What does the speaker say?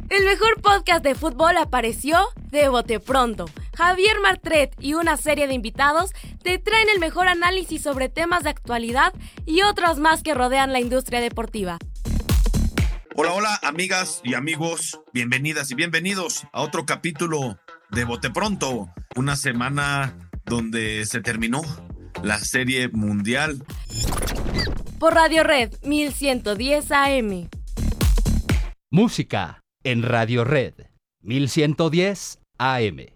El mejor podcast de fútbol apareció de bote pronto. Javier Martret y una serie de invitados te traen el mejor análisis sobre temas de actualidad y otros más que rodean la industria deportiva. Hola, hola, amigas y amigos, bienvenidas y bienvenidos a otro capítulo de Bote Pronto, una semana donde se terminó la Serie Mundial. Por Radio Red 1110 AM. Música en Radio Red 1110 AM.